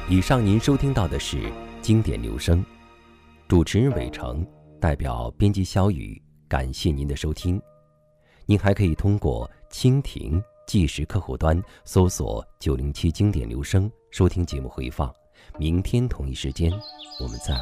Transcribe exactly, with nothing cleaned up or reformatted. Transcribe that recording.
以上您收听到的是经典留声，主持人伟成，代表编辑小雨，感谢您的收听。您还可以通过蜻蜓即时客户端搜索九零七经典留声收听节目回放。明天同一时间我们再会。